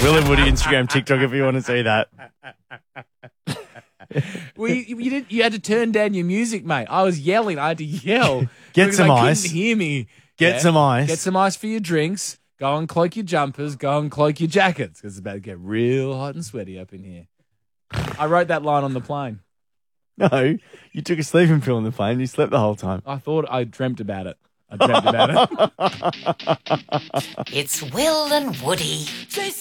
Will and Woody Instagram, TikTok if you want to see that. Well, you had to turn down your music, mate. I was yelling. I had to yell. Get because some they ice. Couldn't hear me. Get some ice. Get some ice for your drinks. Go and cloak your jumpers. Go and cloak your jackets because it's about to get real hot and sweaty up in here. I wrote that line on the plane. No, you took a sleeping pill on the plane. You slept the whole time. I thought I dreamt about it. I dreamt about it. It's Will and Woody.